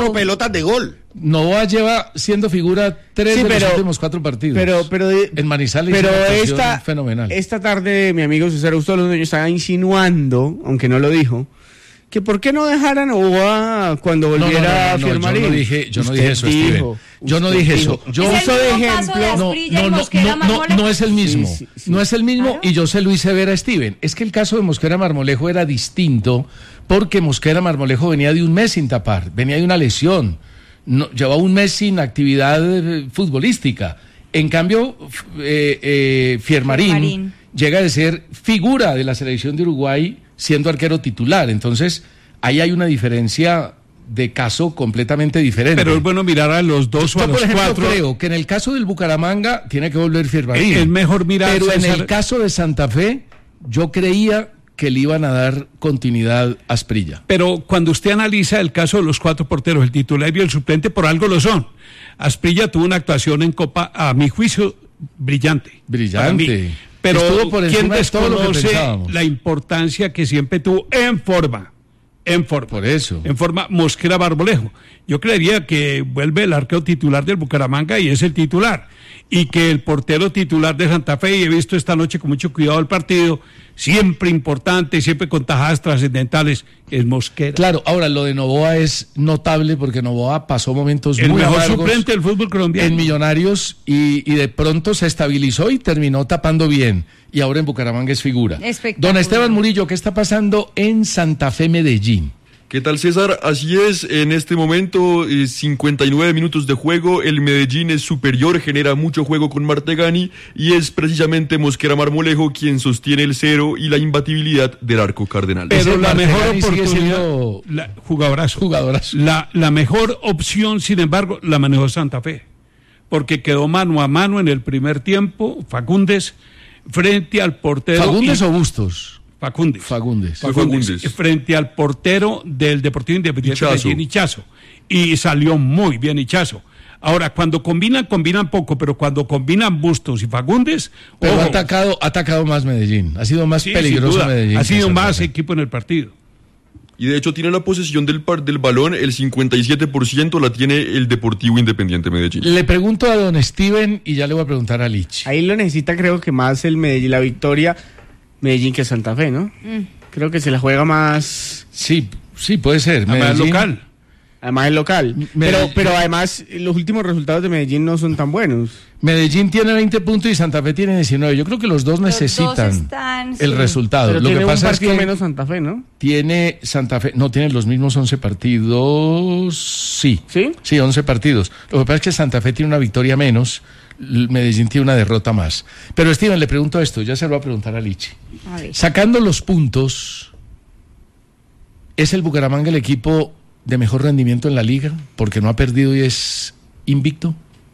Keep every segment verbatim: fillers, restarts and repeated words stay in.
cuatro pelotas de gol. Novoa lleva siendo figura tres Sí, de pero- los últimos cuatro partidos. Pero, pero, en Manizales pero hizo una actuación esta, fenomenal. esta tarde mi amigo César Augusto Londoño estaba insinuando, aunque no lo dijo, que por qué no dejaran Novoa cuando No, no, volviera no, no, no, Firmarín. yo no dije, yo no Usted dije eso, dijo, Steven. Yo no usted dije dijo. eso. Yo Es el uso de mismo caso ejemplo. de no, Asprilla y no, no, Mosquera no, no, Marmolejo. no es el mismo. Sí, sí, sí. No es el mismo Claro. y yo se lo hice ver a Steven. Es que el caso de Mosquera Marmolejo era distinto porque Mosquera Marmolejo venía de un mes sin tapar, venía de una lesión, no, llevaba un mes sin actividad eh, futbolística. En cambio, f- eh, eh, Fiermarín, Fiermarín. llega de ser figura de la selección de Uruguay siendo arquero titular. Entonces, ahí hay una diferencia de caso completamente diferente. Pero es bueno mirar a los dos Yo, o a por los ejemplo, cuatro. creo que en el caso del Bucaramanga tiene que volver Fiermarín. Es mejor mirar, Pero en César. el caso de Santa Fe, yo creía que le iban a dar continuidad a Asprilla. Pero cuando usted analiza el caso de los cuatro porteros, el titular y el suplente, por algo lo son. Asprilla tuvo una actuación en Copa, a mi juicio, brillante. Brillante. Para mí. Pero Estuvo por ¿quién encima de todo lo que desconoce pensábamos? la importancia que siempre tuvo en forma? En forma. Por eso. En forma Mosquera Marmolejo. Yo creería que vuelve el arquero titular del Bucaramanga y es el titular. Y que el portero titular de Santa Fe, y he visto esta noche con mucho cuidado el partido, siempre importante, siempre con tajadas trascendentales, es Mosquera. Claro, ahora lo de Novoa es notable porque Novoa pasó momentos El muy mejor amargos suplente del fútbol colombiano. en Millonarios y, y de pronto se estabilizó y terminó tapando bien. Y ahora en Bucaramanga es figura. Espectacular. Don Esteban Murillo, ¿qué está pasando en Santa Fe, Medellín? ¿Qué tal, César? Así es, en este momento, eh, cincuenta y nueve minutos de juego, el Medellín es superior, genera mucho juego con Martegani y es precisamente Mosquera Marmolejo quien sostiene el cero y la imbatibilidad del arco cardenal. Pero Ese la mejor Martegani sigue oportunidad, siendo la, jugadorazo. jugadorazo. La, la mejor opción, sin embargo, la manejó Santa Fe, porque quedó mano a mano en el primer tiempo, Fagundes, frente al portero. ¿Fagundes y- o Bustos? Fagundes. Fagundes. Fue Fagundes. Frente al portero del Deportivo Independiente de Ichazo. Medellín, Ichazo. Y salió muy bien Ichazo. Ahora, cuando combinan, combinan poco, pero cuando combinan Bustos y Fagundes, Pero ojo, ha atacado, ha atacado más Medellín. Ha sido más sí, peligroso sin duda, Medellín. ha que sido Santa más Fe. equipo en el partido. Y de hecho tiene la posesión del, par- del balón, el cincuenta y siete por ciento la tiene el Deportivo Independiente Medellín. Le pregunto a don Steven y ya le voy a preguntar a Lich. Ahí lo necesita, creo que más el Medellín, la victoria Medellín que Santa Fe, ¿no? Creo que se la juega más, Sí, sí, puede ser. Además, Medellín- local. además el local. Medellín- Pero, pero además los últimos resultados de Medellín no son tan buenos. Medellín tiene veinte puntos y Santa Fe tiene diecinueve. Yo creo que los dos Los dos necesitan están, el sí. resultado. Pero Lo tiene que un pasa es partido que menos Santa Fe, ¿no? tiene Santa Fe, no tiene los mismos once partidos. Sí. ¿Sí? Sí, once partidos. Lo que pasa es que Santa Fe tiene una victoria menos, l- Medellín tiene una derrota más. Pero Steven, le pregunto esto, ya se lo voy a preguntar a Lichi. A ver. Sacando los puntos, ¿es el Bucaramanga el equipo de mejor rendimiento en la liga? Porque no ha perdido y es invicto.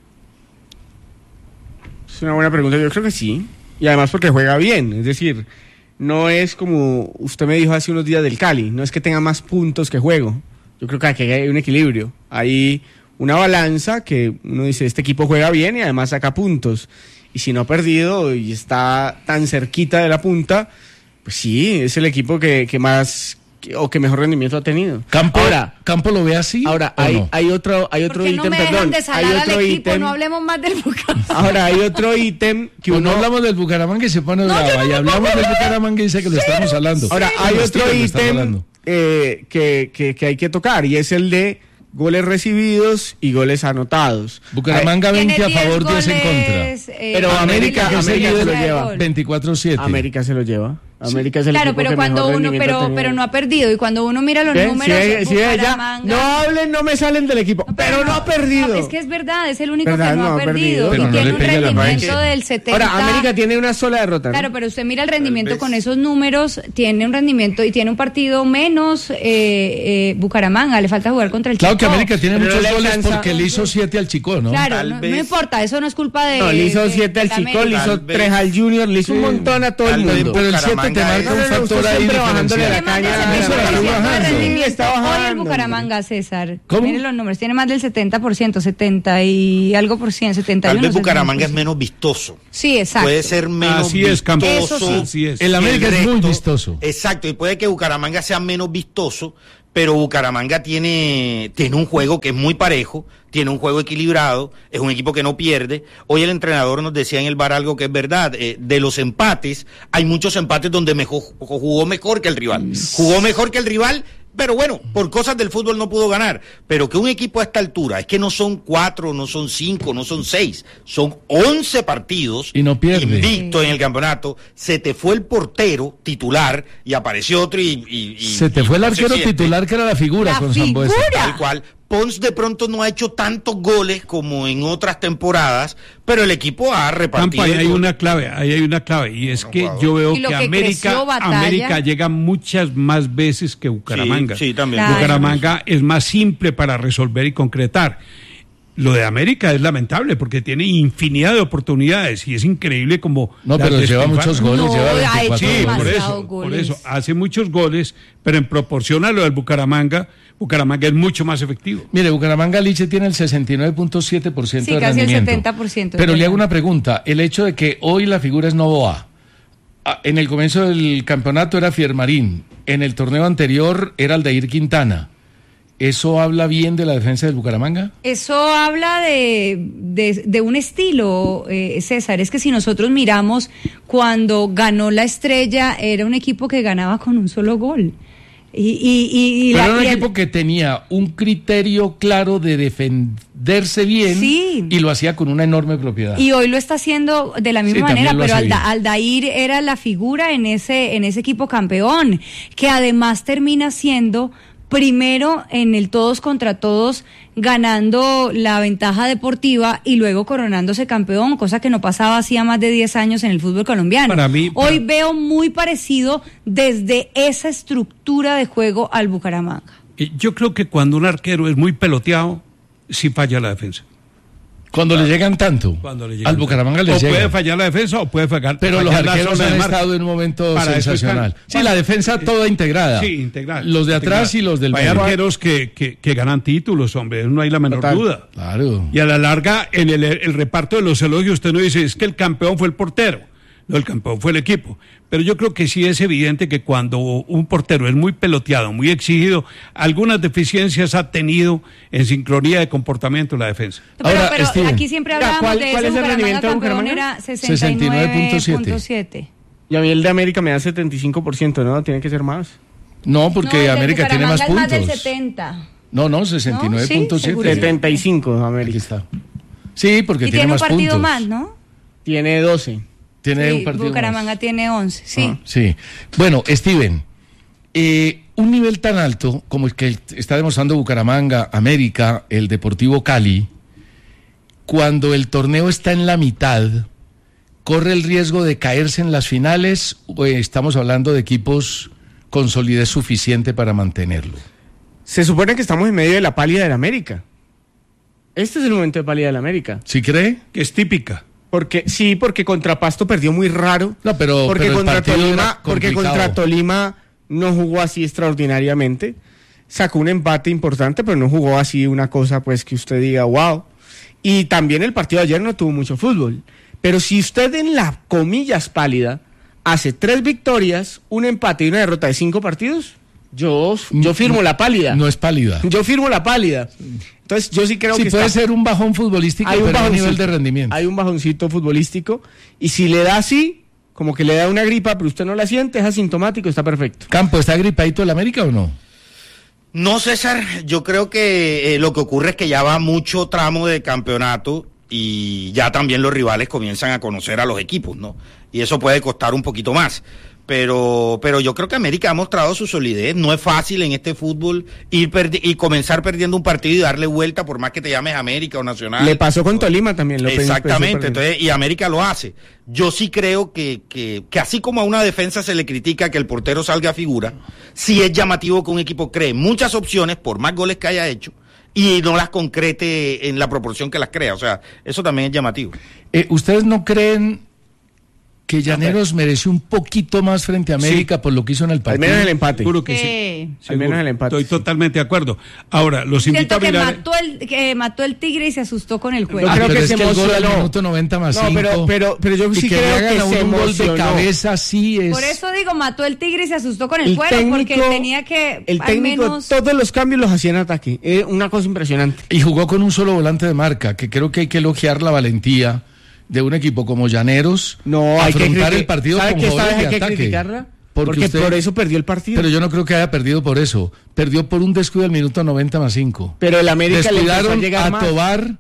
Es una buena pregunta, yo creo que sí. Y además porque juega bien, es decir, no es como usted me dijo hace unos días del Cali, no es que tenga más puntos que juego. Yo creo que aquí hay un equilibrio, hay una balanza que uno dice, este equipo juega bien y además saca puntos. Y si no ha perdido y está tan cerquita de la punta, pues sí, es el equipo que, que más que- o que mejor rendimiento ha tenido. ¿Campo, Ahora, ¿Campo lo ve así? ahora o hay, no? hay otro, hay otro ¿Por qué no ítem, me dejan perdón, de hay salar otro al equipo? ítem. No hablemos más del Bucaramanga. Ahora hay otro ítem que Que uno no hablamos del Bucaramanga y se pone No, yo brava. no y me hablamos pongo del brava. Bucaramanga y dice que lo estamos hablando. Ahora, Sí, hay lo otro estamos ítem hablando. eh, que, que, que hay que tocar y es el de goles recibidos y goles anotados. Bucaramanga Tiene veinte a diez favor, diez en contra. goles, eh, Pero América- en la América diferencia se lo de lleva. gol. veinticuatro siete. América se lo lleva. América es el Claro, equipo pero que cuando mejor uno, rendimiento ha pero, tenido. pero no ha perdido. Y cuando uno mira los ¿Ven? números, Si ve- si ve ya, Bucaramanga- no hablen, no me salen del equipo, pero, no ha perdido. no, es que es verdad, es el único ¿Verdad? que no, No ha ha perdido. perdido. Pero Y no tiene le un pegue a la rendimiento mancha. del setenta. Ahora, América tiene una sola derrota, ¿no? Claro, pero usted mira el rendimiento vez. con esos números, tiene un rendimiento y tiene un partido menos eh, eh, Bucaramanga, le falta jugar contra el Claro que Chicó. América tiene Pero no muchos le goles alcanza. porque le hizo siete al Chico, ¿no? Claro, Tal no, no vez- importa, eso no es culpa de. No, le hizo de- siete al de Chico, le América. hizo Tal vez. tres al Junior, le hizo un montón a todo el Tal vez mundo. Pero el siete te Bucaramanga marca es- un No, no, no, factor usted ahí siempre bajándole diferencial. la Tiene más del caña. Eso la estoy setenta por ciento de bajando. rendimiento Sí, está hoy el bajando. Bucaramanga, César. ¿Cómo? Mire los números, tiene más del setenta por ciento, setenta y algo por ciento, setenta y Tal uno. vez Bucaramanga es setenta por ciento. menos vistoso. Sí, exacto. Puede ser menos Así es, Campo. vistoso. Eso sí. Así es. El que América es muy resto. vistoso. Exacto, y puede que Bucaramanga sea menos vistoso, pero Bucaramanga tiene, tiene un juego que es muy parejo, tiene un juego equilibrado, es un equipo que no pierde. Hoy el entrenador nos decía en el bar algo que es verdad, eh, de los empates, hay muchos empates donde mejor, jugó mejor que el rival, jugó mejor que el rival, pero bueno, por cosas del fútbol no pudo ganar. Pero que un equipo a esta altura, es que no son cuatro, no son cinco, no son seis, son once partidos y no pierde, invicto sí. en el campeonato. Se te fue el portero titular y apareció otro y... y, y se te y fue el no arquero titular que era la figura la con figura. Sambuesa. Tal cual. Pons de pronto no ha hecho tantos goles como en otras temporadas, pero el equipo ha repartido. Campo, ahí hay una clave, ahí hay una clave, y es que yo veo que, que América, América llega muchas más veces que Bucaramanga. Sí, sí, también. Claro. Bucaramanga es más simple para resolver y concretar. Lo de América es lamentable porque tiene infinidad de oportunidades y es increíble como... No, pero lleva muchos goles, no, lleva veinticuatro Sí, goles. por eso, goles. por eso, hace muchos goles, pero en proporción a lo del Bucaramanga, Bucaramanga es mucho más efectivo. Mire, Bucaramanga Liche tiene el sesenta y nueve punto siete por ciento Sí, de casi rendimiento. el setenta por ciento. Pero le hago una pregunta, el hecho de que hoy la figura es Novoa, en el comienzo del campeonato era Fiermarín, en el torneo anterior era Aldair Quintana. ¿Eso habla bien de la defensa del Bucaramanga? Eso habla de, de, de un estilo, eh, César. Es que si nosotros miramos, cuando ganó la Estrella, era un equipo que ganaba con un solo gol. Y, y, y, y Pero la, era un y el, equipo que tenía un criterio claro de defenderse bien sí. y lo hacía con una enorme propiedad. Y hoy lo está haciendo de la misma Sí, manera, pero Alda, Aldair era la figura en ese, en ese equipo campeón, que además termina siendo... primero en el todos contra todos, ganando la ventaja deportiva y luego coronándose campeón, cosa que no pasaba hacía más de diez años en el fútbol colombiano. Para mí, para... Hoy veo muy parecido desde esa estructura de juego al Bucaramanga. Yo creo que cuando un arquero es muy peloteado, sí falla la defensa. Cuando le llegan tanto, Cuando le llegan al Bucaramanga le o llega. puede fallar la defensa o puede fallar. Pero los fallar la arqueros zona han de marca. estado en un momento Para eso sensacional. están- Sí, la defensa toda integrada. Sí, integral. Los de atrás integral. y los del Hay medio. arqueros que, que, que ganan títulos, hombre, no hay la menor Total. duda. Claro. Y a la larga, en el, el reparto de los elogios, usted no dice, es que el campeón fue el portero. No, el campeón fue el equipo. Pero yo creo que sí es evidente que cuando un portero es muy peloteado, muy exigido, algunas deficiencias ha tenido en sincronía de comportamiento la defensa. Pero, Ahora, pero Steven. aquí siempre Mira, hablábamos ¿cuál- de cuál ese es el Bucaramanga rendimiento de campeón, Bucaramanga? era sesenta y nueve punto siete. Y a mí el de América me da setenta y cinco por ciento, ¿no? Tiene que ser más. No, porque No, el de América tiene más Bucaramanga puntos. es más del setenta. No, no, sesenta y nueve punto siete. No, sí, setenta y cinco Aquí América. está. Sí, porque Y tiene, tiene un más partido puntos. más, ¿no? Tiene doce. Tiene Sí, un partido Bucaramanga más. tiene once, sí. Ah. Sí. Bueno, Steven, eh, un nivel tan alto como el que está demostrando Bucaramanga, América, el Deportivo Cali, cuando el torneo está en la mitad, ¿corre el riesgo de caerse en las finales o estamos hablando de equipos con solidez suficiente para mantenerlo? Se supone que estamos en medio de la pálida del América. Este es el momento de pálida del América. ¿Sí cree? Que es típica. Porque sí, porque contra Pasto perdió muy raro. No, pero, porque pero el contra partido Tolima, era porque complicado. contra Tolima no jugó así extraordinariamente. Sacó un empate importante, pero no jugó así una cosa pues que usted diga, wow. Y también el partido de ayer no tuvo mucho fútbol. Pero si usted en la comillas pálida hace tres victorias, un empate y una derrota de cinco partidos, yo, yo firmo la pálida. No es pálida. Yo firmo la pálida. Entonces yo sí creo Sí, que puede está- ser un bajón futbolístico, hay un pero a bajoncito, nivel de rendimiento. Hay un bajoncito futbolístico y si le da así, como que le da una gripa, pero usted no la siente, es asintomático, está perfecto. Campo, ¿está gripadito el América o no? No, César, yo creo que eh, lo que ocurre es que ya va mucho tramo de campeonato y ya también los rivales comienzan a conocer a los equipos, ¿no? Y eso puede costar un poquito más. Pero, pero yo creo que América ha mostrado su solidez. No es fácil en este fútbol ir perdi- y comenzar perdiendo un partido y darle vuelta, por más que te llames América o Nacional. Le pasó con Tolima también. Lo pensó- Exactamente, pensó perder. entonces, y América lo hace. Yo sí creo que, que, que así como a una defensa se le critica que el portero salga a figura, sí es llamativo que un equipo cree muchas opciones, por más goles que haya hecho, y no las concrete en la proporción que las crea. O sea, eso también es llamativo. Eh, ¿Ustedes no creen que Llaneros mereció un poquito más frente a América sí. por lo que hizo en el partido. Al menos el empate. Seguro que sí. sí. Al menos el empate. Estoy sí. totalmente de acuerdo. Ahora, los Siento invito a que mirar... mató el, que mató el Tigre y se asustó con el juego. Ah, creo pero que es se que el gol al emocionó. minuto noventa más cinco. No, pero, pero, pero yo sí y que creo le que hagan se un gol de emocionó. cabeza sí es... Por eso digo, mató el Tigre y se asustó con el, El juego, técnico, porque tenía que el al técnico menos... todos los cambios los hacía en ataque. Es una cosa impresionante. Y jugó con un solo volante de marca, que creo que hay que elogiar la valentía de un equipo como Llaneros. No, hay que afrontar criti- el partido ¿sabe con qué jugadores sabe de hay que ataque. criticarla? Porque, Porque usted- por eso perdió el partido. Pero yo no creo que haya perdido por eso. Perdió por un descuido al minuto noventa más cinco. Pero el América le empezó a Descuidaron llegar a más. Tobar,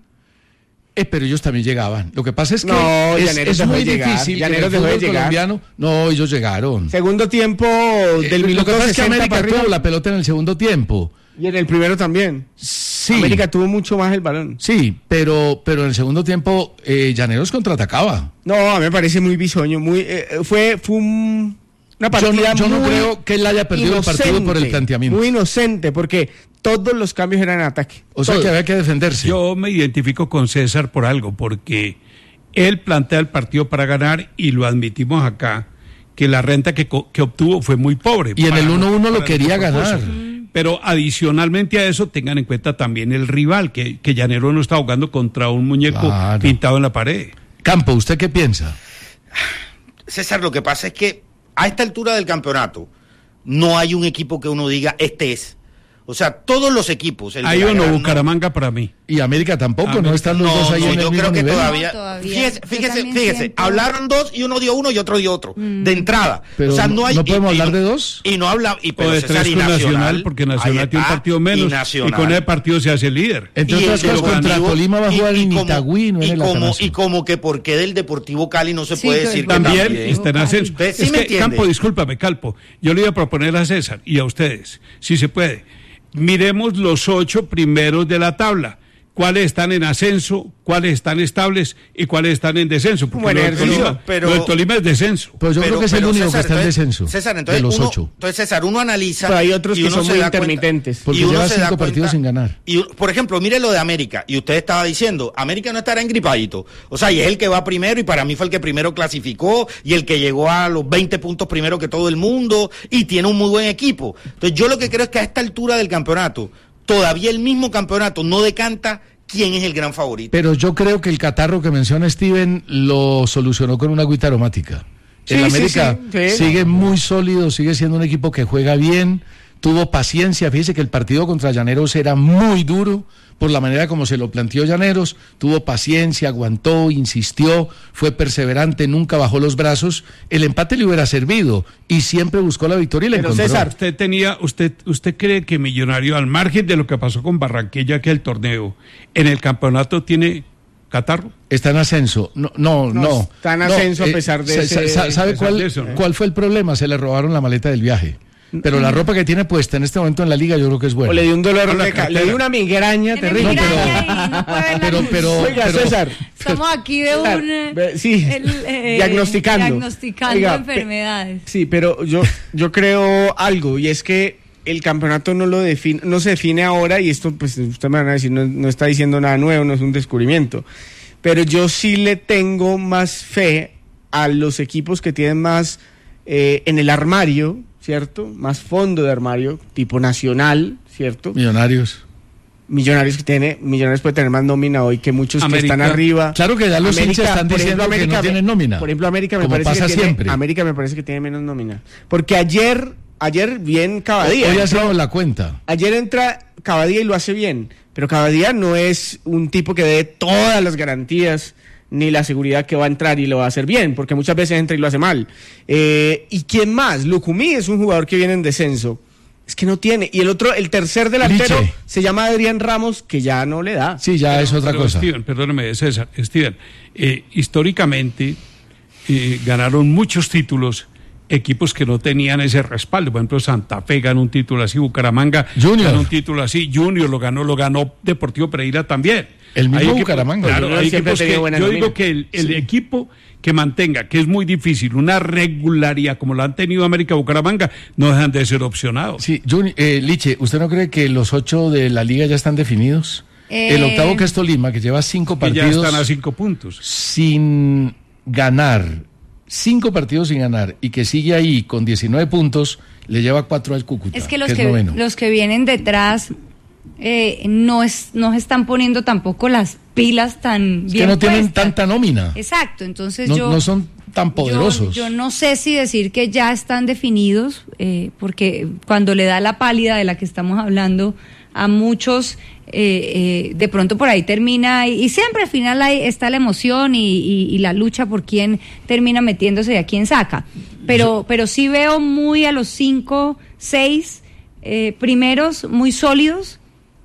eh, pero ellos también llegaban. Lo que pasa es que No, es, Llaneros es dejó muy de llegar. difícil. que en Llaneros el dejó de fútbol llegar. colombiano, no, ellos llegaron. Segundo tiempo Eh, del lo minuto que pasa es que sesenta América para tuvo arriba. la pelota en el segundo tiempo. Y en el primero también. Sí. América tuvo mucho más el balón. Sí, pero, pero en el segundo tiempo eh, Llaneros contraatacaba. No, a mí me parece muy bisoño. Muy, eh, fue fue un- una Yo partida no, yo no muy creo que él haya perdido el partido inocente, por el planteamiento. Muy inocente, porque todos los cambios eran en ataque. O sea Todos. que había que defenderse. Yo me identifico con César por algo, porque él plantea el partido para ganar y lo admitimos acá, que la renta que, co- que obtuvo fue muy pobre. Y en para el uno uno lo para quería nuestro ganar. propósito. Pero adicionalmente a eso, tengan en cuenta también el rival, que, que Llanero no está jugando contra un muñeco Claro. pintado en la pared. Campo, ¿usted qué piensa? César, lo que pasa es que a esta altura del campeonato no hay un equipo que uno diga, este es. O sea, todos los equipos. el de Hay la uno, gran- Bucaramanga para mí. Y América tampoco, América- no están los No, dos ahí no, en el yo mismo creo que nivel. todavía. No, todavía. Fíjese, Yo fíjese, también fíjese, siento- hablaron dos y uno dio uno y otro dio otro. Mm. De entrada. Pero o sea, no hay. ¿no podemos y- y hablar no- de dos? Y no habla. Y, O pero de César, tres y con Nacional, Nacional, porque ahí Nacional tiene un está, partido y menos. Y, Nacional. con ese partido se hace líder. Entre Y otras el cosas, contra Deportivo- Tolima va a y- jugar y en como- Itagüí, no en y el como, Atanasio. y como que porque del Deportivo Cali no se Sí, puede que decir el que También también. está en ascenso. Usted sí Es me que, entiende. Campo, discúlpame, Calpo. Yo le iba a proponer a César y a ustedes, si se puede. Miremos los ocho primeros de la tabla. ¿Cuáles están en ascenso? ¿Cuáles están estables? ¿Y cuáles están en descenso? Porque Buen lo del ejercicio, Tolima, pero- lo del Tolima es descenso. Pues yo Pero- creo que es el pero, único César, que está en entonces- descenso César, entonces de los uno, ocho. Entonces, César, uno analiza. Pero hay otros y que uno son se muy da cuenta- intermitentes. Porque y uno lleva se da cinco partidos cuenta- sin ganar. Y, por ejemplo, mire lo de América. Y usted estaba diciendo, América no estará engripadito. O sea, y es el que va primero, y para mí fue el que primero clasificó, y el que llegó a los veinte puntos primero que todo el mundo, y tiene un muy buen equipo. Entonces, yo lo que creo es que a esta altura del campeonato, todavía el mismo campeonato no decanta quién es el gran favorito. Pero yo creo que el catarro que menciona Steven lo solucionó con una agüita aromática. Sí, El sí, América sí, sí. sigue muy sólido, sigue siendo un equipo que juega bien, tuvo paciencia. Fíjese que el partido contra Llaneros era muy duro por la manera como se lo planteó Llaneros. Tuvo paciencia, aguantó, insistió, fue perseverante, nunca bajó los brazos. El empate le hubiera servido y siempre buscó la victoria y la Pero, encontró. César, Usted tenía, usted, usted cree que Millonario, al margen de lo que pasó con Barranquilla, que el torneo, en el campeonato tiene catarro. Está en ascenso. No, no, No, no. está en No, ascenso a pesar de sa- ese- sa- ¿Sabe a pesar cuál, de eso, ¿no? cuál fue el problema? Se le robaron la maleta del viaje. Pero la ropa que tiene puesta en este momento en la liga yo creo que es buena. o le dio un dolor Con la de ca- le cartera. dio una migraña Tiene terrible. migraña y no puede ver la pero- luz. pero- Oiga, pero- César. Estamos aquí de un... eh, Ve- sí, eh, diagnosticando. diagnosticando Oiga, enfermedades. Sí, pero yo, yo creo algo, y es que el campeonato no lo define, no se define ahora, y esto, pues, usted me van a decir, no, no está diciendo nada nuevo, no es un descubrimiento. Pero yo sí le tengo más fe a los equipos que tienen más eh, en el armario, ¿cierto? Más fondo de armario, tipo Nacional, ¿cierto? Millonarios. Millonarios que tiene, Millonarios puede tener más nómina hoy que muchos América. que están arriba. Claro que ya los América, hinchas están por diciendo ejemplo, que no América tienen me- nómina. Por ejemplo, América me como parece pasa que tiene, siempre. América me parece que tiene menos nómina. Porque ayer, ayer bien Cavadía. Hoy entró- hacemos la cuenta. ayer entra Cavadía y lo hace bien. Pero Cavadía no es un tipo que dé todas las garantías ni la seguridad que va a entrar y lo va a hacer bien, porque muchas veces entra y lo hace mal. Eh, ¿Y quién más? Lucumí es un jugador que viene en descenso. Es que no tiene. Y el otro, el tercer delantero, Liche. se llama Adrián Ramos, que ya no le da. Sí, ya Pero- es otra pero, cosa. Steven, perdóneme, César, Steven, eh, históricamente eh, ganaron muchos títulos equipos que no tenían ese respaldo. Por ejemplo, Santa Fe ganó un título así, Bucaramanga Junior. ganó un título así, Junior lo ganó, lo ganó Deportivo Pereira también. El mismo Hay equipos- Bucaramanga. Claro, Junior hay siempre ha equipos tenido que- buena yo nómina. digo que el, el equipo que mantenga, que es muy difícil, una regularidad como la han tenido América Bucaramanga, no dejan de ser opcionados. Sí, Juni- eh, Liche, ¿usted no cree que los ocho de la liga ya están definidos? Eh, El octavo que es Tolima, que lleva cinco Que ya partidos están a cinco puntos. sin ganar, cinco partidos sin ganar y que sigue ahí con diecinueve puntos, le lleva cuatro al Cúcuta. Es que los que, que, es noveno. los que vienen detrás eh, no es no están poniendo tampoco las pilas tan es bien que no tienen puestas. tanta nómina. Exacto, entonces No, yo no son tan poderosos. Yo, yo no sé si decir que ya están definidos, eh, porque cuando le da la pálida de la que estamos hablando a muchos, eh, eh, de pronto por ahí termina, y, y siempre al final ahí está la emoción y, y, y la lucha por quién termina metiéndose y a quién saca. Pero, pero sí veo muy a los cinco, seis eh, primeros muy sólidos,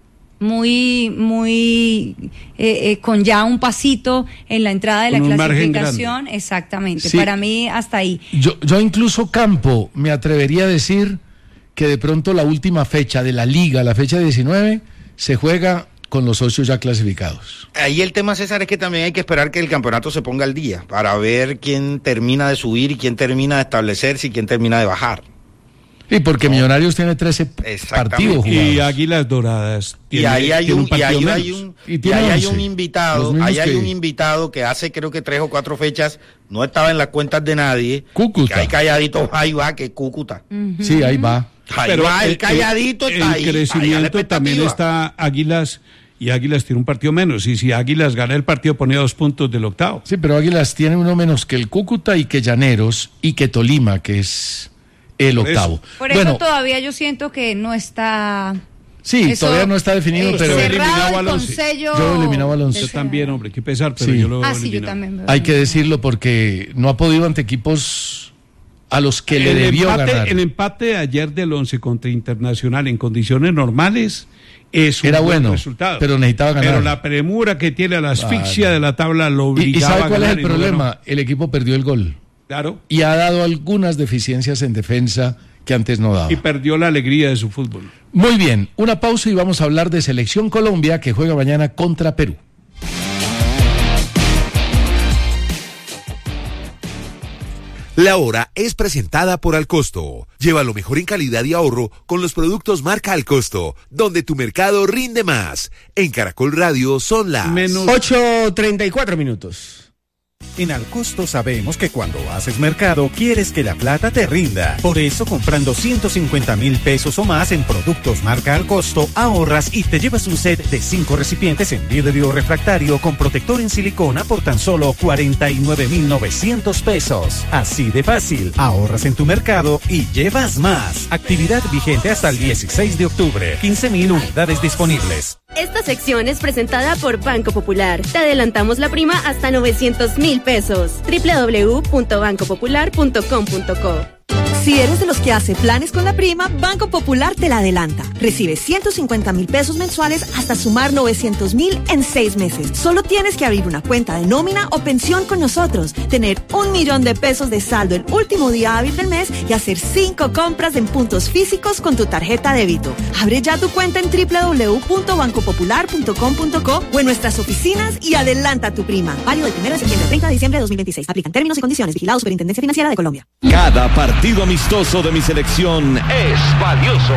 muy muy eh, eh, con ya un pasito en la entrada de Con la un margen clasificación, grande. exactamente. Sí. Para mí hasta ahí. Yo, yo incluso Campo me atrevería a decir que de pronto la última fecha de la liga, la fecha diecinueve, se juega con los socios ya clasificados. Ahí el tema, César, es que también hay que esperar que el campeonato se ponga al día para ver quién termina de subir y quién termina de establecerse y quién termina de bajar. Y porque Millonarios tiene trece Exactamente. partidos jugados. Y Águilas Doradas. Y tiene- ahí hay tiene un, y partido ahí menos. hay un, Y y tiene ahí hay once, un invitado, los mismos ahí hay que- un invitado que hace creo que tres o cuatro fechas no estaba en las cuentas de nadie. Cúcuta. Que hay calladito, ahí va, que Cúcuta. Sí, ahí va. Ahí Pero va, el, el- calladito el, está ahí. el ahí a la crecimiento también expectativa. está Águilas, y Águilas tiene un partido menos. Y si Águilas gana el partido, ponía dos puntos del octavo. Sí, pero Águilas tiene uno menos que el Cúcuta y que Llaneros y que Tolima, que es el Por eso. octavo. Por eso bueno, todavía yo siento que no está sí, eso, todavía no está definido, eh, pero Yo he cerrado eliminado y al con once. sello Yo he eliminado al once. de Yo esa- también, hombre, qué pesar, pero Sí. yo lo Ah, he sí, yo eliminado. también veo. hay que decirlo porque no ha podido ante equipos a los que le el debió empate, ganar. El empate de ayer del once contra Internacional en condiciones normales es un Era buen bueno, resultado. pero necesitaba ganar. Pero la premura que tiene, la asfixia Claro. de la tabla lo ¿Y, obligaba y sabe a cuál es ganar el y no problema? ganó. El equipo perdió el gol Claro. y ha dado algunas deficiencias en defensa que antes no daba. Y perdió la alegría de su fútbol. Muy bien, una pausa y vamos a hablar de Selección Colombia que juega mañana contra Perú. La hora es presentada por Alcosto. Lleva lo mejor en calidad y ahorro con los productos marca Alcosto, donde tu mercado rinde más. En Caracol Radio son las Menos- ocho treinta y cuatro minutos. En Alcosto sabemos que cuando haces mercado quieres que la plata te rinda. Por eso comprando ciento cincuenta mil pesos o más en productos marca Alcosto ahorras y te llevas un set de cinco recipientes en vidrio refractario con protector en silicona por tan solo cuarenta y nueve mil novecientos pesos. Así de fácil, ahorras en tu mercado y llevas más. Actividad vigente hasta el dieciséis de octubre. quince mil unidades disponibles. Esta sección es presentada por Banco Popular. Te adelantamos la prima hasta novecientos mil pesos. doble u doble u doble u punto banco popular punto com punto co. Si eres de los que hace planes con la prima, Banco Popular te la adelanta. Recibe ciento cincuenta mil pesos mensuales hasta sumar novecientos mil en seis meses. Solo tienes que abrir una cuenta de nómina o pensión con nosotros, tener un millón de pesos de saldo el último día hábil del mes y hacer cinco compras en puntos físicos con tu tarjeta débito. Abre ya tu cuenta en doble u doble u doble u punto banco popular punto com punto co o en nuestras oficinas y adelanta tu prima. Válido del primero de septiembre al treinta de diciembre de dos mil veintiséis. Aplican términos y condiciones. Vigilado Superintendencia Financiera de Colombia. Cada partido amistoso de mi selección es valioso.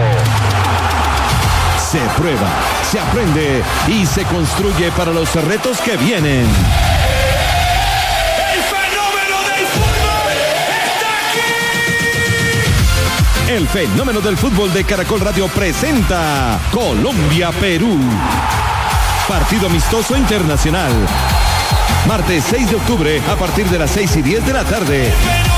Se prueba, se aprende y se construye para los retos que vienen. ¡El fenómeno del fútbol está aquí! El fenómeno del fútbol de Caracol Radio presenta Colombia-Perú. Partido amistoso internacional. Martes seis de octubre a partir de las seis y diez de la tarde.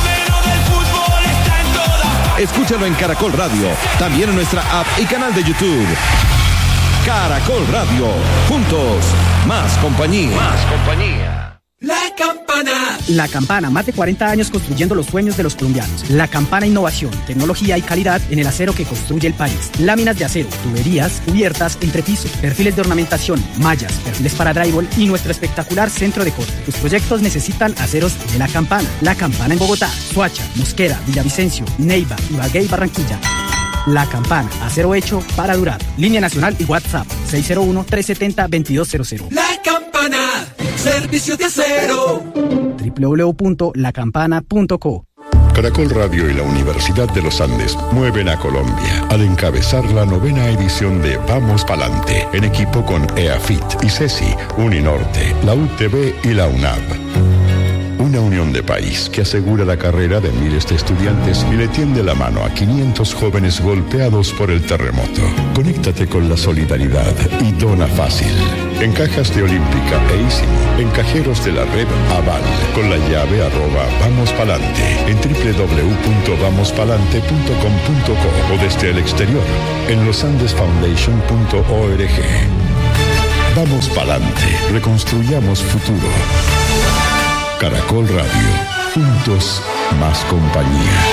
Escúchalo en Caracol Radio, también en nuestra app y canal de YouTube. Caracol Radio, juntos, más compañía. Más compañía. La Campana. La Campana, más de cuarenta años construyendo los sueños de los colombianos. La Campana, innovación, tecnología y calidad en el acero que construye el país. Láminas de acero, tuberías, cubiertas, entrepiso, perfiles de ornamentación, mallas, perfiles para drywall y nuestro espectacular centro de corte. Tus proyectos necesitan aceros de La Campana. La Campana en Bogotá, Soacha, Mosquera, Villavicencio, Neiva, Ibagué y Barranquilla. La Campana, acero hecho para durar. Línea nacional y WhatsApp seis cero uno, tres siete cero, dos dos cero cero. La Campana, servicio de acero. doble u doble u doble u punto la campana punto co. Caracol Radio y la Universidad de los Andes mueven a Colombia al encabezar la novena edición de Vamos Pa'lante, en equipo con EAFIT, ICESI, Uninorte, la U T B y la UNAV. una unión de país que asegura la carrera de miles de estudiantes y le tiende la mano a quinientos jóvenes golpeados por el terremoto. Conéctate con la solidaridad y dona fácil. En cajas de Olímpica e Ísimo, en cajeros de la red Aval, con la llave arroba Vamos Palante, en doble u doble u doble u punto vamos palante punto com punto co o desde el exterior, en los andes foundation punto org. Vamos Palante, reconstruyamos futuro. Caracol Radio, juntos más compañía.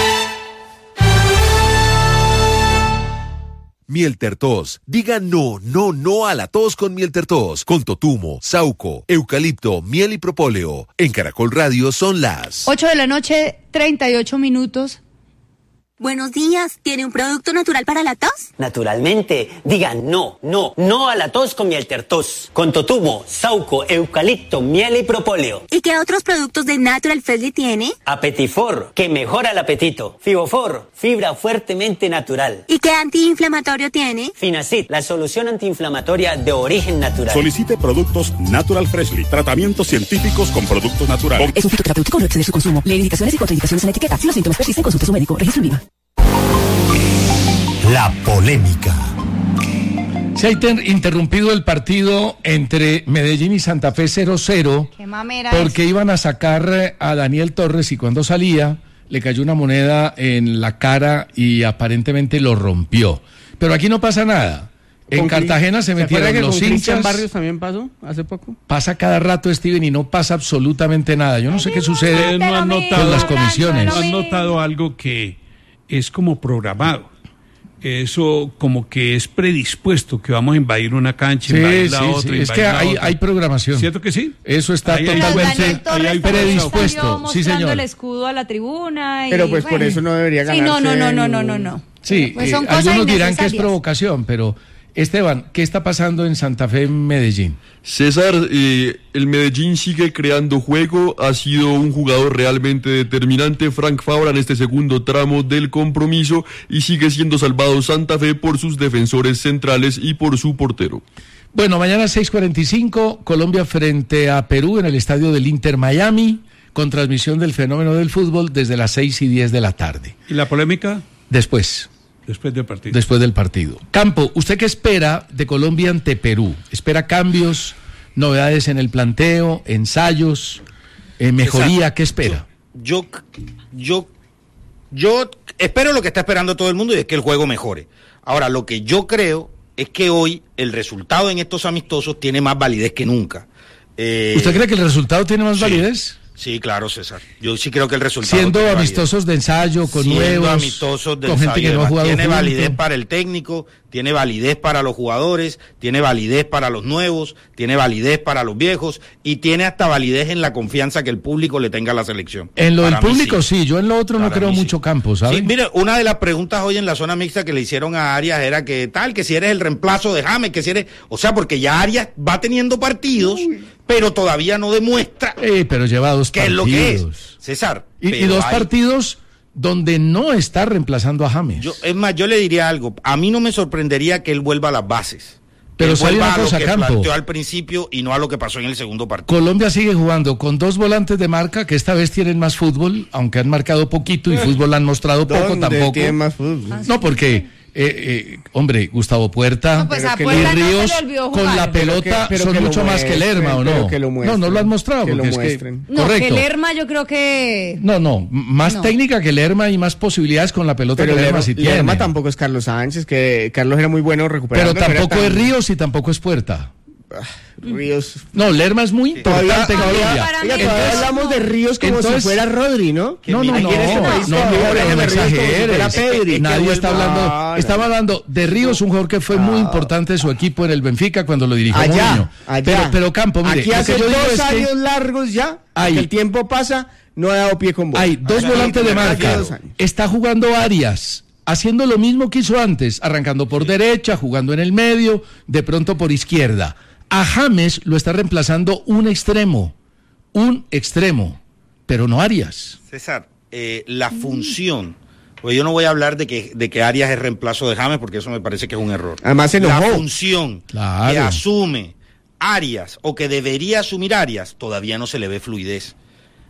Mieltertos. Diga no, no, no a la tos con Mieltertos. Con totumo, sauco, eucalipto, miel y propóleo. En Caracol Radio son las ocho de la noche, treinta y ocho minutos. Buenos días, ¿tiene un producto natural para la tos? Naturalmente, diga no, no, no a la tos con Mieltertos. Con totumo, sauco, eucalipto, miel y propóleo. ¿Y qué otros productos de Natural Freshly tiene? Apetifor, que mejora el apetito. Fibofor, fibra fuertemente natural. ¿Y qué antiinflamatorio tiene? Finacid, la solución antiinflamatoria de origen natural. Solicite productos Natural Freshly, tratamientos científicos con productos naturales. Es un fitoterapéutico, no excede su consumo. Lee indicaciones y contraindicaciones en etiqueta. Si los síntomas persisten, consulte a su médico. Registro en Viva. La polémica. Se ha inter- interrumpido el partido entre Medellín y Santa Fe cero cero porque es. Iban a sacar a Daniel Torres y cuando salía le cayó una moneda en la cara y aparentemente lo rompió. Pero aquí no pasa nada. En Cartagena se metieron que los con hinchas. Barrios también pasó hace poco. Pasa cada rato, Steven, y no pasa absolutamente nada. Yo no sé qué sucede no han notado, con las comisiones. ¿No han notado algo que es como programado? Eso como que es predispuesto, que vamos a invadir una cancha, sí, invadir la sí, otra. Sí. Es que hay, hay programación. ¿Cierto que sí? Eso está ahí totalmente hay, hay predispuesto. Sí, señor. El escudo a la tribuna. Y, pero pues bueno. por eso no debería ganarse. Sí, no, no, no, no, no, no, no. Sí, pues son eh, cosas algunos dirán que es provocación, pero Esteban, ¿qué está pasando en Santa Fe, Medellín? César, eh, el Medellín sigue creando juego, ha sido un jugador realmente determinante, Frank Fabra, en este segundo tramo del compromiso, y sigue siendo salvado Santa Fe por sus defensores centrales y por su portero. Bueno, mañana seis cuarenta y cinco, Colombia frente a Perú en el estadio del Inter Miami, con transmisión del fenómeno del fútbol desde las seis y diez de la tarde. ¿Y la polémica? Después. Después del partido. Después del partido. Campo, ¿usted qué espera de Colombia ante Perú? ¿Espera cambios, novedades en el planteo, ensayos, eh, mejoría? Exacto. ¿Qué espera? Yo, yo, yo espero lo que está esperando todo el mundo y es que el juego mejore. Ahora, lo que yo creo es que hoy el resultado en estos amistosos tiene más validez que nunca. Eh, ¿Usted cree que el resultado tiene más sí. validez? Sí, claro, César. Yo sí creo que el resultado... Siendo amistosos de ensayo, con Siendo nuevos... amistosos de con ensayo, gente que no ha jugado tiene junto. validez para el técnico, tiene validez para los jugadores, tiene validez para los nuevos, tiene validez para los viejos y tiene hasta validez en la confianza que el público le tenga a la selección. En lo para del público sí. sí, yo en lo otro para no creo mucho sí. Campo, ¿sabes? Sí, mire, una de las preguntas hoy en la zona mixta que le hicieron a Arias era que tal, que si eres el reemplazo de James, que si eres... O sea, porque ya Arias va teniendo partidos... Uy. Pero todavía no demuestra eh, pero lleva dos qué partidos. es lo que es, César. Y, y dos hay... partidos donde no está reemplazando a James. Yo, es más, yo le diría algo. A mí no me sorprendería que él vuelva a las bases. Pero sabe una cosa, a lo que Campo. planteó al principio y no a lo que pasó en el segundo partido. Colombia sigue jugando con dos volantes de marca que esta vez tienen más fútbol, aunque han marcado poquito y fútbol han mostrado poco tampoco. Tienen más fútbol? No, porque... Eh, eh, hombre, Gustavo Puerta no, pues y Puerta Ríos no con la pelota pero que, pero son que mucho más que Lerma, ¿o no? No, no lo han mostrado. Que porque lo es que, no, correcto. que Lerma yo creo que... No, no, más no. técnica que Lerma y más posibilidades con la pelota pero que Lerma, Lerma sí tiene. Lerma tampoco es Carlos Sánchez, que Carlos era muy bueno recuperando. Pero tampoco pero es tan... Ríos y tampoco es Puerta. Ríos. No, Lerma es muy importante en Colombia. Oiga, todavía hablamos de Ríos como entonces, si fuera Rodri, ¿no? No, no, no, no, este no, no, no exageres. Nadie está hablando, estaba hablando de Ríos, un jugador que fue muy importante de su equipo en el Benfica cuando lo dirigió Mourinho. Pero, pero Campo, mire, aquí hace dos años largos ya, que el tiempo pasa, no ha dado pie con bola. Hay dos volantes de marca. Está jugando Arias, haciendo lo mismo que hizo antes, arrancando por derecha, jugando en el medio, de pronto por izquierda. A James lo está reemplazando un extremo, un extremo, pero no Arias. César, eh, la función, pues yo no voy a hablar de que, de que Arias es reemplazo de James, porque eso me parece que es un error. Además se enojó. La función claro. que asume Arias, o que debería asumir Arias, todavía no se le ve fluidez.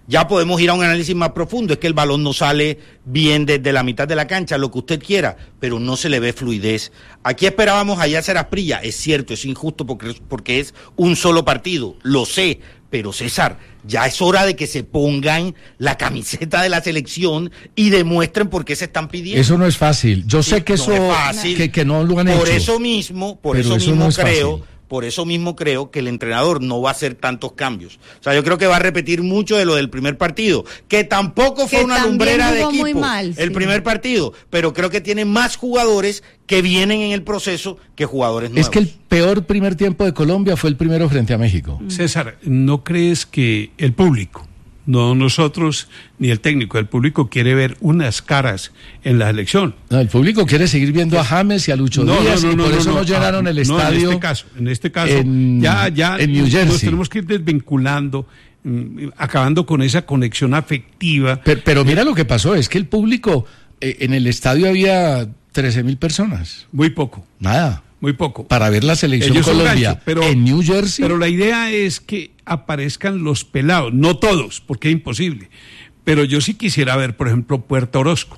Ya podemos ir a un análisis más profundo, es que el balón no sale bien desde la mitad de la cancha, lo que usted quiera, pero no se le ve fluidez. Aquí esperábamos a Yasser Asprilla, es cierto, es injusto porque, porque es un solo partido, lo sé, pero César, ya es hora de que se pongan la camiseta de la selección y demuestren por qué se están pidiendo. Eso no es fácil, yo sé que no eso, es fácil. Que, que no lo han hecho. Por eso mismo, por pero eso, eso mismo no es creo... fácil. Por eso mismo creo que el entrenador no va a hacer tantos cambios. O sea, yo creo que va a repetir mucho de lo del primer partido, que tampoco fue Que una también lumbrera de jugó muy equipo mal, el sí. primer partido, pero creo que tiene más jugadores que vienen en el proceso que jugadores nuevos. Es que el peor primer tiempo de Colombia fue el primero frente a México. César, ¿no crees que el público, no nosotros ni el técnico, el público quiere ver unas caras en la elección? No, el público quiere seguir viendo a James y a Lucho No, Díaz no, no, y por no, eso no, no, llenaron ah, el no, estadio. en este caso, en este caso, en- ya, ya en New nos Jersey. tenemos que ir desvinculando, mm, acabando con esa conexión afectiva. Pero, pero mira lo que pasó, es que el público, eh, en el estadio había trece mil personas. Muy poco. Nada. Muy poco. Para ver la selección Ellos son Colombia gancho, pero, en New Jersey. Pero la idea es que aparezcan los pelados, no todos, porque es imposible. Pero yo sí quisiera ver, por ejemplo, Puerto Orozco.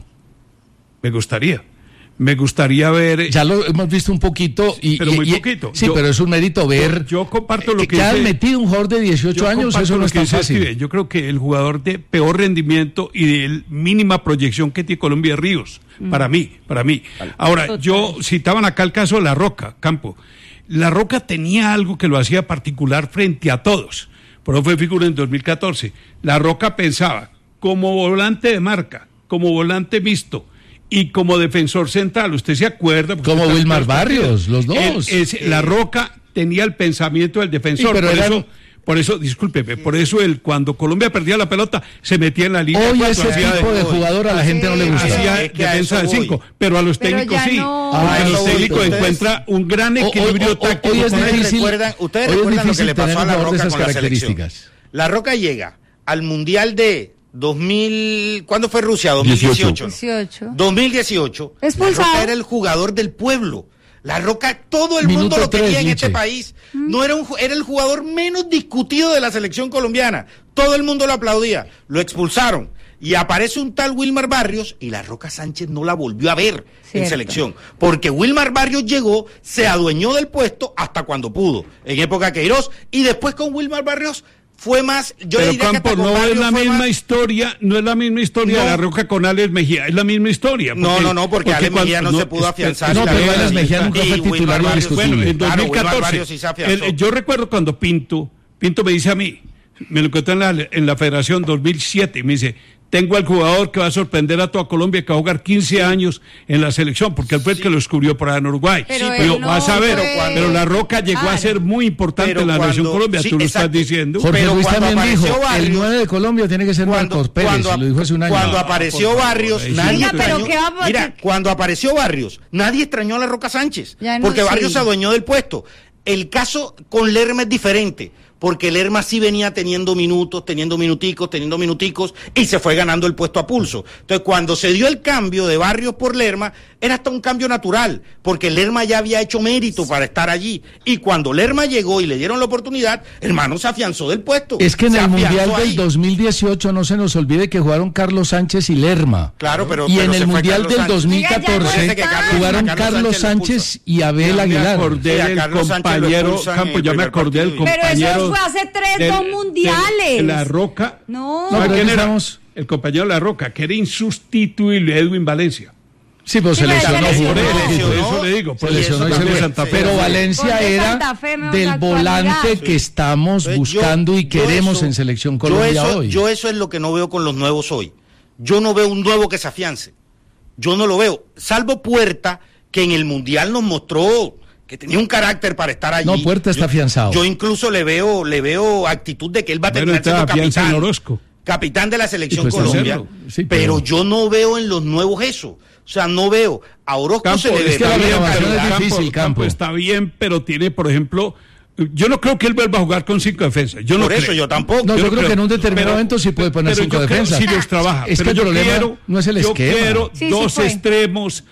Me gustaría. Me gustaría ver... Ya lo hemos visto un poquito. Y, pero y- muy y- poquito. Sí, Yo- pero es un mérito ver Yo, yo comparto lo que, que que han dice- metido un jugador de dieciocho Yo años, comparto eso no lo es que tan dice fácil. Steve. Yo creo que el jugador de peor rendimiento y de mínima proyección que tiene Colombia es Ríos. Mm. Para mí, para mí. Ahora, yo citaban acá el caso de La Roca, Campo. La Roca tenía algo que lo hacía particular frente a todos. Por eso fue figura en dos mil catorce. La Roca pensaba como volante de marca, como volante mixto y como defensor central. ¿Usted se acuerda? Porque Como usted está- Wilmar está- Barrios, los dos. Él- es- la Roca tenía el pensamiento del defensor. Sí, pero por eran- eso, por eso, discúlpeme, por eso él, cuando Colombia perdía la pelota, se metía en la línea. Hoy cuatro, ese hacía tipo de jugador a la gente no le gusta. Hacía Es que a defensa de eso voy. cinco, pero a los Pero técnicos ya sí. no. Ah, Porque a los eso voy, técnicos ustedes- encuentran un gran Hoy- hoy- equilibrio hoy- táctico. hoy es con Ustedes él. difícil- recuerdan, ustedes hoy es recuerdan lo que difícil le pasó tener a un La jugador de Roca esas con la selección. características. La Roca llega al Mundial de dos mil... ¿Cuándo fue Rusia? dos mil dieciocho. dieciocho. dos mil dieciocho. Expulsado. La Roca era el jugador del pueblo. La Roca, todo el Minuto mundo lo quería tres, en Liche. este país. No era un, ju- era el jugador menos discutido de la selección colombiana. Todo el mundo lo aplaudía. Lo expulsaron. Y aparece un tal Wilmar Barrios y la Roca Sánchez no la volvió a ver en Cierto. selección. Porque Wilmar Barrios llegó, se adueñó del puesto hasta cuando pudo, en época Queiroz. Y después con Wilmar Barrios fue más... Yo Pero diría que Campo, hasta con no es Barrios la fue misma más- historia, no es la misma historia No. de La Roca con Alex Mejía, es la misma historia. No, no, no, porque Alex Mejía no se pudo afianzar. No, pero espera, Alex Mejía espera. nunca fue Y Wilmar titular Barrios, indiscutible. Bueno, en Claro, dos mil Wilmar catorce, Barrios sí se afianzó. el- yo recuerdo cuando Pinto, Pinto me dice a mí, me lo encontré en la, en la Federación dos mil siete, y me dice, tengo al jugador que va a sorprender a toda Colombia, que va a jugar quince años en la selección, porque él fue el que lo descubrió por allá en Uruguay. Pero Sí, él pero no vas a ver, fue- pero La Roca llegó Claro. a ser muy importante Pero en la cuando- selección Colombia, sí, tú lo exacto. estás diciendo. Jorge Pero Luis cuando también dijo, apareció Barrios- el nueve de Colombia tiene que ser Marcos Pérez, cuando, lo dijo hace un año. cuando No, apareció por favor, Barrios, ahí sí. nadie Oiga, pero extrañó. ¿qué va a- Mira, cuando apareció Barrios, nadie extrañó a la Roca Sánchez, Ya no, porque sí. Barrios se adueñó del puesto. El caso con Lerma es diferente, porque Lerma sí venía teniendo minutos, teniendo minuticos, teniendo minuticos, y se fue ganando el puesto a pulso. Entonces, cuando se dio el cambio de Barrios por Lerma, era hasta un cambio natural, porque Lerma ya había hecho mérito para estar allí. Y cuando Lerma llegó y le dieron la oportunidad, hermano, se afianzó del puesto. Es que en Se el afianzó Mundial ahí. del dos mil dieciocho no se nos olvide que jugaron Carlos Sánchez y Lerma. Claro, pero- y pero en se el fue Mundial Carlos del Sánchez. dos mil Oiga, ya catorce parece que Carlos- jugaron a Carlos Carlos Sánchez lo Sánchez y Abel Ya me Aguilar. acordé Sí, a del Carlos Sánchez lo compañero, expulsan en Campo, el ya me primer acordé del partido. Pero eso compañero. fue hace tres, del- dos del- mundiales. de La Roca. No. No, ¿Sabe pero quién aquí era? estamos- El compañero de La Roca, que era insustituible, Edwin Valencia. Sí, pues Sí, se pero lesionó. se Por lesionó. eso, por lesionó. eso le digo. Se por lesionó y eso se de fue. Santa Fe. Pero Valencia Por de era Santa Fe, mejor del la actualidad. volante que estamos Entonces, yo- buscando y yo queremos eso- en Selección yo Colombia eso, hoy. Yo eso es lo que no veo con los nuevos hoy. Yo no veo un nuevo que se afiance. Yo no lo veo. Salvo Puerta, que en el Mundial nos mostró que tenía un carácter para estar allí. No, Puerta está Yo- afianzado. Yo incluso le veo, le veo actitud de que él va a Bueno, terminar estaba siendo afianza en capitán. Orozco. Capitán de la selección Y pues Colombia. hacerlo, sí, pero... pero- yo no veo en los nuevos eso. O sea, no veo. A Orozco Campo, se le es ve que la la bien, renovación pero- es Campo, difícil, Campo. está bien, pero tiene, por ejemplo, yo no creo que él vuelva a jugar con cinco defensas. Yo no Por eso creo. yo tampoco. No, yo, no creo, creo. que en un determinado Pero- momento sí puede poner pero cinco yo creo defensas. si los trabaja. Es Pero que yo el problema quiero- no es el yo esquema. quiero Sí, sí dos fue. extremos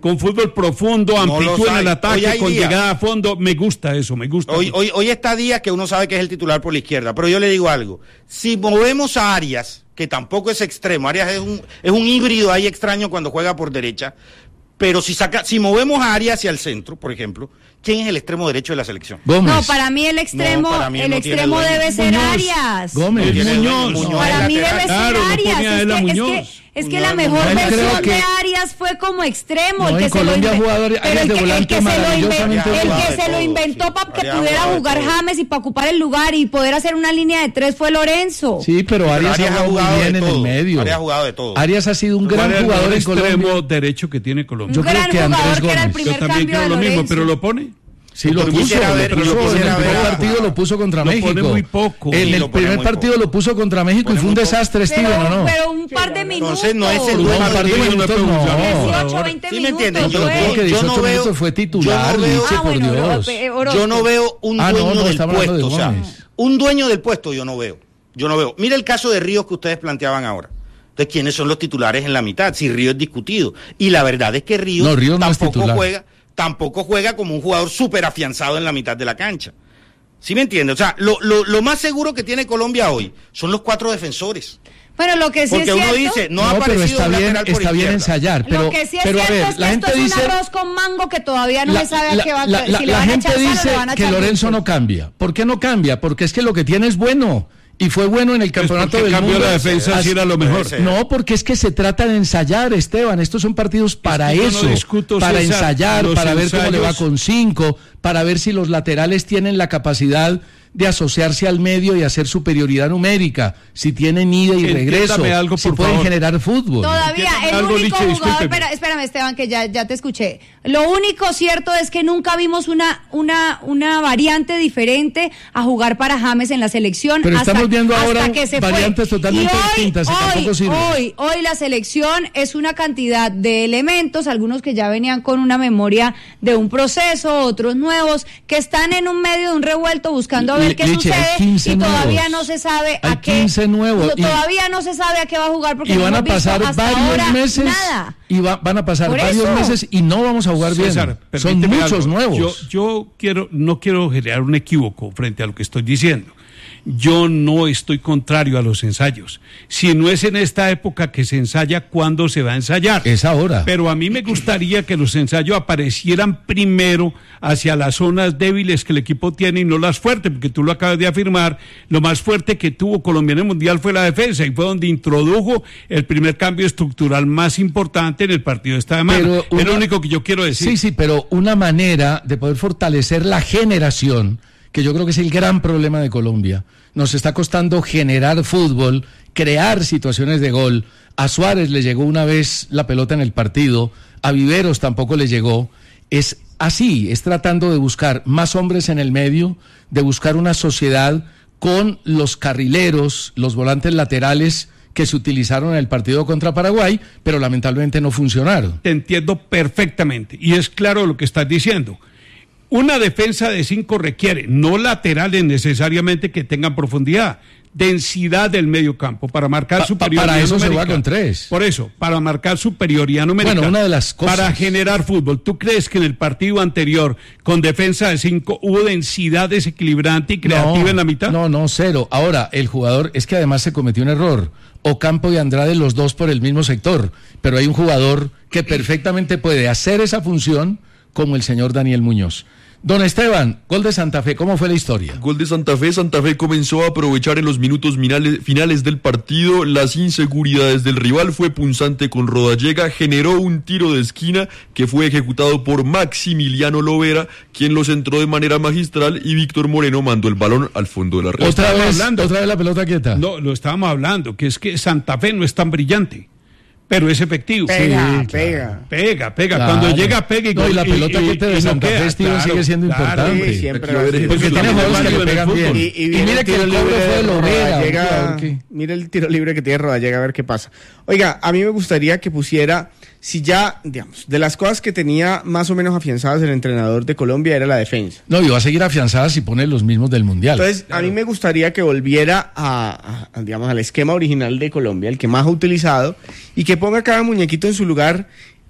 con fútbol profundo, No amplitud en el Hoy ataque, hay con días. llegada a fondo. Me gusta eso, me gusta. Hoy, hoy, hoy está Díaz, que uno sabe que es el titular por la izquierda, pero yo le digo algo. Si movemos a Arias, que tampoco es extremo, Arias es un, es un híbrido ahí extraño cuando juega por derecha, pero si saca, si movemos a Arias hacia el centro, por ejemplo, ¿quién es el extremo derecho de la selección? Gómez. No, para mí el extremo, No, para mí el no extremo tiene debe dueño. ser Muñoz. Arias. Gómez. No tiene Muñoz. dueño, Muñoz Para es mí lateral. debe ser Claro, no Arias. ponía Es él a que, es Muñoz. que, es que Muñoz, la mejor Muñoz. Creo versión que- de Arias fue como extremo. No, el que en se lo Colombia inve- jugaba Arias pero el de que, el volante que se lo, inve- maravillosamente el jugaba que de se lo todo, inventó sí. para que Arias pudiera jugaba de jugar todo. James y para ocupar el lugar y poder hacer una línea de tres fue Lorenzo. Sí, pero Pero Arias, Arias ha ha jugado jugado muy bien de en el todo. medio. Arias ha jugado de todo. Arias ha sido un ¿Cuál gran es el jugador mejor en extremo Colombia. derecho que tiene Colombia? Yo Un creo gran que Andrés jugador que era el Gómez. primer Yo también cambio creo de lo mismo, Lorenzo. pero lo pone. Sí, lo Yo puso, quisiera ver- lo yo puso. En el quisiera primer ver- partido lo puso contra Lo México. pone muy poco. En Sí, el lo pone primer muy partido poco. lo puso contra México y Pone fue un muy poco. desastre, Pero, Steven, ¿o no? pero un par de minutos. Entonces no es el Jugó dueño un par de del minutos, equipo. no. dieciocho, veinte ¿Sí me minutos. entienden? No, pero Yo- creo que yo dieciocho no veo- minutos fue titular, yo no veo- Liche, Ah, por bueno, Dios. eh, Orozco. Yo no veo un Ah, no, dueño no, del estamos hablando de puesto, o sea, Gómez. un dueño del puesto yo no veo. Yo no veo. Mira el caso de Ríos que ustedes planteaban ahora. Entonces, ¿quiénes son los titulares en la mitad? Si Ríos es discutido. Y la verdad es que Ríos, No, Ríos no es tampoco titular. juega, tampoco juega como un jugador súper afianzado en la mitad de la cancha. ¿Sí me entiendes? O sea, lo, lo, lo más seguro que tiene Colombia hoy son los cuatro defensores. Bueno, lo que sí Porque es uno cierto, dice, no, ha No, pero aparecido está un bien, lateral por está bien izquierda. ensayar, pero, lo que sí es pero a cierto ver, es que la esto gente es dice, un arroz con mango que todavía no la, se sabe a la- qué va la- si la- le la van a gente echar sal o dice le van a que echar Lorenzo dulce. no cambia. ¿Por qué no cambia? Porque es que lo que tiene es bueno. Y fue bueno en el Pues campeonato porque del cambió mundo. la defensa, Así- sí era lo mejor. No, porque es que se trata de ensayar, Esteban. Estos son partidos para que yo no eso, discuto, para César, ensayar, los para ver cómo le va ensayos- con cinco, para ver si los laterales tienen la capacidad de asociarse al medio y hacer superioridad numérica, si tienen ida y Entiéndame regreso, algo, si por pueden favor. generar fútbol. Todavía, Entiéndame el algo, único Liche, jugador, discúlpeme. espera, espérame Esteban, que ya, ya te escuché. Lo único cierto es que nunca vimos una, una, una variante diferente a jugar para James en la selección. Pero hasta, estamos viendo hasta ahora que se variantes fue. totalmente Y hoy, distintas y hoy, tampoco sirve. Hoy, hoy la selección es una cantidad de elementos, algunos que ya venían con una memoria de un proceso, otros nuevos, que están en un medio de un revuelto buscando a ver Li- qué Liche, hay sucede quince y todavía nuevos. no se sabe Hay a qué. quince nuevos no, y- todavía no se sabe a qué va a jugar porque Y no van a hemos visto pasar hasta varios ahora meses nada. y va- van a pasar Por varios eso. meses y no vamos a jugar César, bien. Son permíteme muchos algo. nuevos. Yo, yo quiero, no quiero generar un equívoco frente a lo que estoy diciendo. Yo no estoy contrario a los ensayos. Si no es en esta época que se ensaya, ¿cuándo se va a ensayar? Es ahora. Pero a mí me gustaría que los ensayos aparecieran primero hacia las zonas débiles que el equipo tiene y no las fuertes, porque tú lo acabas de afirmar, lo más fuerte que tuvo Colombia en el Mundial fue la defensa y fue donde introdujo el primer cambio estructural más importante en el partido de esta semana. Pero Es lo una- único que yo quiero decir. Sí, sí, pero una manera de poder fortalecer la generación, que yo creo que es el gran problema de Colombia. Nos está costando generar fútbol, crear situaciones de gol. A Suárez le llegó una vez la pelota en el partido, a Viveros tampoco le llegó. Es así, es tratando de buscar más hombres en el medio, de buscar una sociedad con los carrileros, los volantes laterales que se utilizaron en el partido contra Paraguay, pero lamentablemente no funcionaron. Te entiendo perfectamente y es claro lo que estás diciendo. Una defensa de cinco requiere, no laterales necesariamente que tengan profundidad, densidad del medio campo para marcar Pa- pa- superioridad para eso se numérica. juega con tres. Por eso, para marcar superioridad numérica. Bueno, una de las cosas- Para generar fútbol. ¿Tú crees que en el partido anterior, con defensa de cinco, hubo densidad desequilibrante y creativa No, en la mitad? No, no, cero. Ahora, el jugador, es que además se cometió un error. Ocampo y Andrade, los dos por el mismo sector. Pero hay un jugador que perfectamente puede hacer esa función, como el señor Daniel Muñoz. Don Esteban, gol de Santa Fe, ¿cómo fue la historia? Gol de Santa Fe, Santa Fe comenzó a aprovechar en los minutos finales, finales del partido las inseguridades del rival, fue punzante con Rodallega, generó un tiro de esquina que fue ejecutado por Maximiliano Lovera, quien lo centró de manera magistral y Víctor Moreno mandó el balón al fondo de la red. Otra Estábamos vez, hablando. otra vez la pelota quieta. No, lo estábamos hablando, que es que Santa Fe no es tan brillante, pero es efectivo. Pega, Sí, pega. Pega, pega. Claro. Cuando llega, pega y No, y la pelota y- quieta y de no Santa queda, Fe, Steven, claro, sigue siendo claro. importante. Sí, siempre Aquí va a va a haber ser. Porque Eso tiene es lo jugadores que válido le en el pegan fútbol. bien. Y, y Y viene mire el que tiro el logro libre fue de de Lovera. Rodallega. un jugador que- Mire el tiro libre que tiene Rodallega, a ver qué pasa. Oiga, a mí me gustaría que pusiera, si ya, digamos, de las cosas que tenía más o menos afianzadas el entrenador de Colombia era la defensa. No, y va a seguir afianzada si pone los mismos del Mundial. Entonces, a mí me gustaría que volviera a, a, digamos, al esquema original de Colombia, el que más ha utilizado, y que ponga cada muñequito en su lugar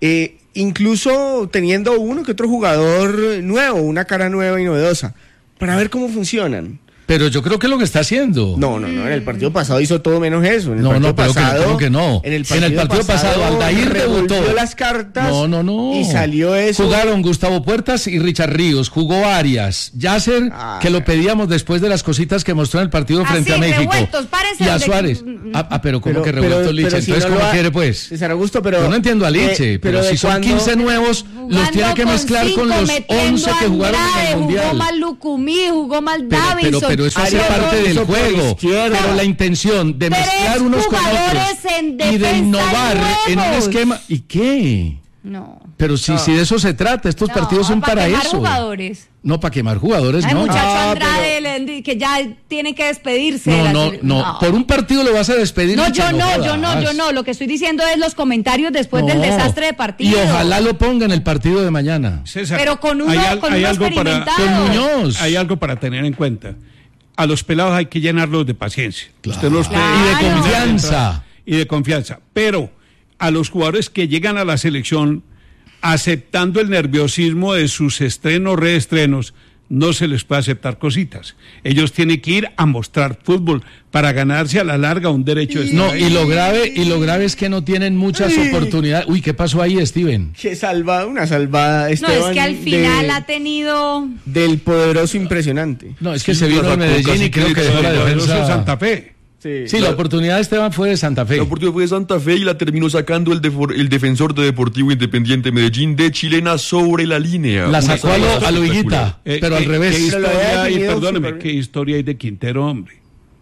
eh, incluso teniendo uno que otro jugador nuevo, una cara nueva y novedosa, para ver cómo funcionan. Pero yo creo que es lo que está haciendo. No, no, no. En el partido pasado hizo todo menos eso. En el no, partido no, pero pasado, que, creo que no. En el partido, en el partido pasado, pasado Aldair debutó. las cartas. No, no, no. Y salió eso. Jugaron Gustavo Puertas y Richard Ríos. Jugó Arias. Yasser, ah, que lo pedíamos después de las cositas que mostró en el partido frente así, a México. Y a Suárez. De... Ah, ah, pero ¿cómo pero, que revuelto pero, Liche? pero Entonces, si no ¿cómo ha... quiere, pues? César Augusto, pero... Yo no entiendo a Liche, eh, pero, pero si son cuando... quince nuevos, los tiene que mezclar con, con los once que jugaron en el Mundial. Jugó mal Lucumí, jugó mal Davinson. Pero, pero eso hace parte del juego. Pero la intención de mezclar unos con otros y de innovar en un esquema. ¿Y qué? No. Pero si, no. si de eso se trata, estos no, partidos son para, para eso. Jugadores. No, para quemar jugadores, Hay no. muchacho ah, Andrade pero... que ya tiene que despedirse. No, de la... no, no, no. Por un partido lo vas a despedir. No, yo no, no yo no, yo no. Lo que estoy diciendo es los comentarios después no. del desastre de partido. Y ojalá lo ponga en el partido de mañana. César, pero con uno, hay, con hay uno algo experimentado. Para, con Muñoz. Hay algo para tener en cuenta. A los pelados hay que llenarlos de paciencia. Claro. Usted los claro. Y de confianza. Y de confianza. Pero a los jugadores que llegan a la selección aceptando el nerviosismo de sus estrenos, reestrenos, no se les puede aceptar cositas. Ellos tienen que ir a mostrar fútbol para ganarse a la larga un derecho de estar No, ahí. y lo grave, y lo grave es que no tienen muchas oportunidades. Uy, ¿qué pasó ahí, Steven? Qué salvada, una salvada, Esteban. No, es que al final de, ha tenido... Del poderoso impresionante. No, es que sí, se vino en Medellín y creo que dejó la defensa de Santa Fe. Sí, sí la, la oportunidad de Esteban fue de Santa Fe. La oportunidad fue de Santa Fe y la terminó sacando el, defor, el defensor de Deportivo Independiente Medellín de chilena sobre la línea. La sacó a lo, a lo Higuita, eh, pero eh, al revés. ¿Qué historia hay, perdóneme, qué historia hay de Quintero, hombre?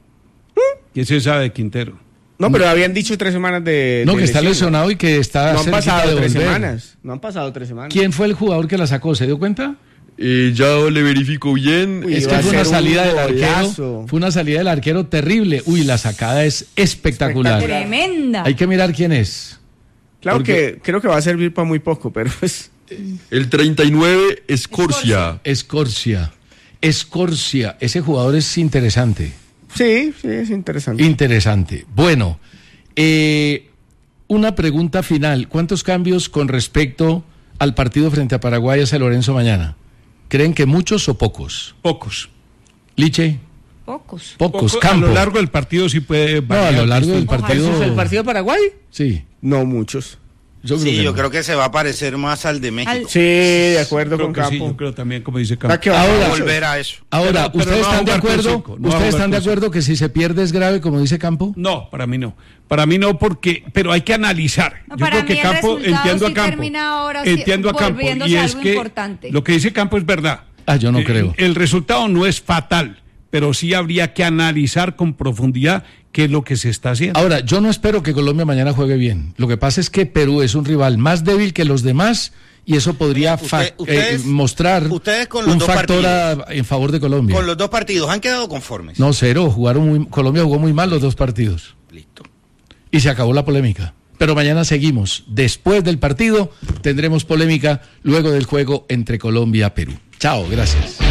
¿Qué se sabe de Quintero? No, pero habían dicho tres semanas de... No, de que está lesión, lesionado ¿no? y que está... No han pasado tres semanas. No han pasado tres semanas. ¿Quién fue el jugador que la sacó? ¿Se dio cuenta? Eh, ya le verifico bien. Uy, es que fue una salida un del arquero. Fue una salida del arquero terrible. Uy, la sacada es espectacular. Tremenda. Hay que mirar quién es. Claro Porque... que creo que va a servir para muy poco, pero pues... El treinta y nueve, Escorcia. Escorcia. Escorcia. Ese jugador es interesante. Sí, sí, es interesante. Interesante. Bueno, eh, una pregunta final. ¿Cuántos cambios con respecto al partido frente a Paraguay hacia Lorenzo mañana? ¿Creen que muchos o pocos? Pocos. Liche. Pocos. Pocos. Poco, Campo. A lo largo del partido sí puede variar. No, a lo largo del partido. ¿Es el partido de Paraguay? Sí. No muchos. Yo creo sí, que yo no. creo que se va a parecer más al de México. Al... Sí, de acuerdo creo con que Campo. Sí, yo creo también, como dice Campo. Ahora volver a eso. Ahora, pero, pero ¿ustedes no están de acuerdo? Cinco, no ¿Ustedes están de acuerdo que si se pierde es grave, como dice Campo? No, para mí no. Para mí no, porque, pero hay que analizar. No, yo creo que Campo, entiendo sí a Campo. Ahora, entiendo a Campo. Y es que importante. lo que dice Campo es verdad. Ah, yo no eh, creo. El resultado no es fatal, pero sí habría que analizar con profundidad qué es lo que se está haciendo. Ahora, yo no espero que Colombia mañana juegue bien. Lo que pasa es que Perú es un rival más débil que los demás y eso podría Usted, ustedes, eh, mostrar ustedes con los un dos factor a, partidos, en favor de Colombia. Con los dos partidos, ¿han quedado conformes? No, cero. Jugaron muy, Colombia jugó muy mal los dos partidos. Listo. Y se acabó la polémica. Pero mañana seguimos. Después del partido tendremos polémica luego del juego entre Colombia y Perú. Chao, gracias.